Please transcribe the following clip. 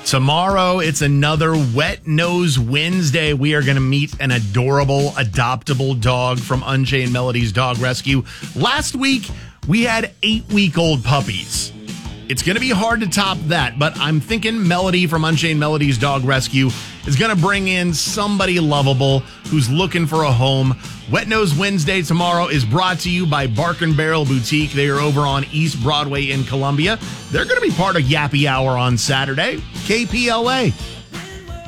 Tomorrow, it's another Wet Nose Wednesday. We are going to meet an adorable, adoptable dog from Unchained Melodies Dog Rescue. Last week, we had 8-week-old puppies. It's going to be hard to top that, but I'm thinking Melody from Unchained Melodies Dog Rescue is going to bring in somebody lovable who's looking for a home. Wet Nose Wednesday tomorrow is brought to you by Bark and Barrel Boutique. They are over on East Broadway in Columbia. They're going to be part of Yappy Hour on Saturday. KPLA.